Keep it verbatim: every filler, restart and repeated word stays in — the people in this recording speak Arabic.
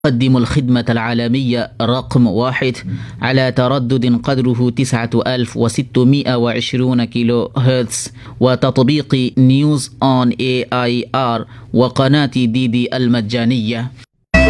تقدم الخدمة العالمية رقم واحد على تردد قدره تسعة آلاف وستمائة وعشرين كيلو هرتز، وتطبيق نيوز أون إيه آي آر وقناة ديدي المجانية.